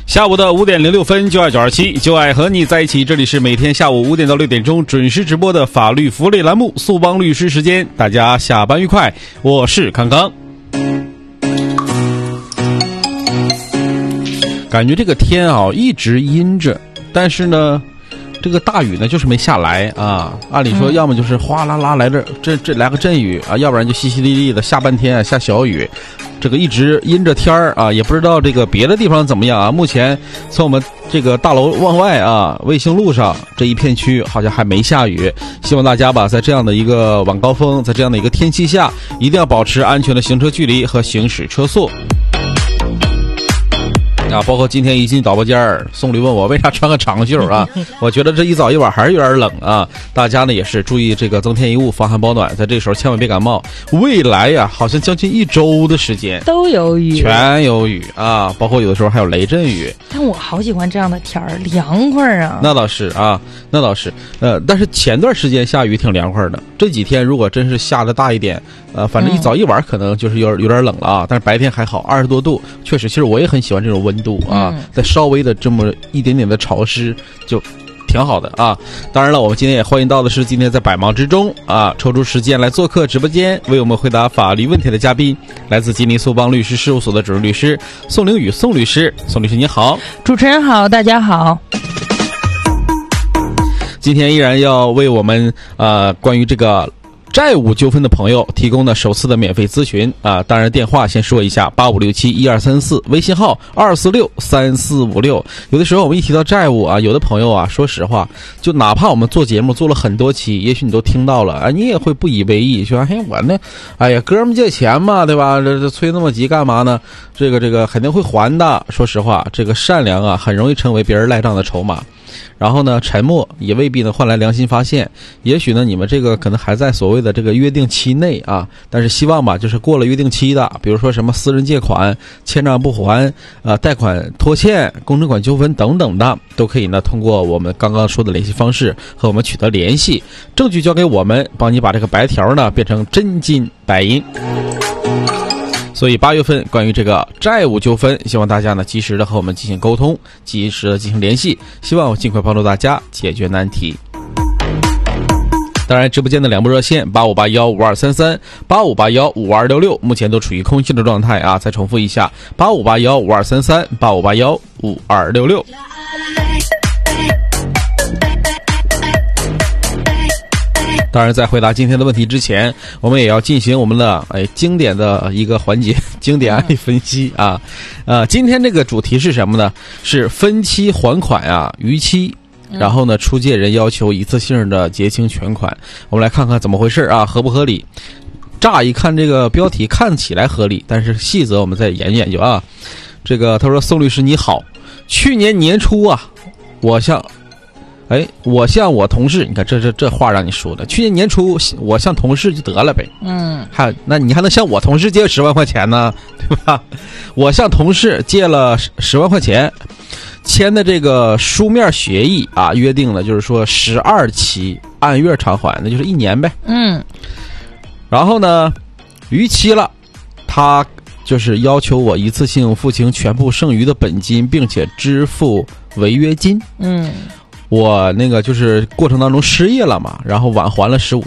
下午的5点06分，92927就爱和你在一起。这里是每天下午5点到6点钟准时直播的法律福利栏目《速帮律师时间》，大家下班愉快，我是康康。感觉这个天啊一直阴着，但是呢这个大雨呢就是没下来啊。按理说要么就是哗啦啦来这来个阵雨啊，要不然就淅淅沥沥的下半天啊下小雨。这个一直阴着天儿啊，也不知道这个别的地方怎么样啊。目前从我们这个大楼往外啊，卫星路上这一片区好像还没下雨。希望大家吧，在这样的一个晚高峰，在这样的一个天气下，一定要保持安全的行车距离和行驶车速。啊，包括今天一进导播间儿，宋律问我为啥穿个长袖啊？我觉得这一早一晚还是有点冷啊。大家呢也是注意这个增添衣物，防寒保暖，在这时候千万别感冒。未来呀，好像将近1周的时间都有雨， 全有雨啊，包括有的时候还有雷阵雨。 但我好喜欢这样的天儿，凉快啊。 那倒是啊，那倒是。但是前段时间下雨挺凉快的，这几天如果真是下的大一点，反正一早一晚可能就是有点冷了啊，但是白天还好，20多度，确实，其实我也很喜欢这种温度啊，在稍微的这么一点点的潮湿就挺好的啊。当然了，我们今天也欢迎到的是今天在百忙之中啊抽出时间来做客直播间为我们回答法律问题的嘉宾，来自吉林速帮律师事务所的主任律师宋凌宇宋律师。宋律师你好。 主持人好，大家好。 今天依然要为我们关于这个债务纠纷的朋友提供的首次的免费咨询啊，当然电话先说一下85671234，微信号2463456。有的时候我们一提到债务啊，有的朋友啊，说实话，就哪怕我们做节目做了很多期，也许你都听到了啊，你也会不以为意，说嘿我呢，哎呀哥们借钱嘛，对吧？这催那么急干嘛呢？这个肯定会还的。说实话，这个善良啊，很容易成为别人赖账的筹码。然后呢，沉默也未必能换来良心发现。也许呢，你们这个可能还在所谓的这个约定期内啊，但是希望吧，就是过了约定期的，比如说什么私人借款、欠账不还、贷款拖欠、公证款纠纷等等的，都可以呢通过我们刚刚说的联系方式和我们取得联系，证据交给我们，帮你把这个白条呢变成真金白银。所以8月份关于这个债务纠纷，希望大家呢及时的和我们进行沟通，及时的进行联系，希望尽快帮助大家解决难题。当然直播间的2部热线85815233 85815266目前都处于空气的状态啊，再重复一下85815233 85815266。当然在回答今天的问题之前，我们也要进行我们的经典的一个环节，经典案例分析啊。今天这个主题是什么呢？是分期还款啊，逾期，然后呢出借人要求一次性的结清全款。我们来看看怎么回事啊，合不合理？乍一看这个标题看起来合理，但是细则我们再研究研究啊。这个他说宋律师你好，去年年初啊，我向我同事，你看这话让你说的，去年年初我向同事就得了呗，那你还能向我同事借10万块钱呢，对吧？我向同事借了10万块钱，签的这个书面协议啊，约定了就是说12期按月偿还，那就是1年呗。然后呢，逾期了，他就是要求我一次性付清全部剩余的本金，并且支付违约金。我那个就是过程当中失业了嘛，然后晚还了15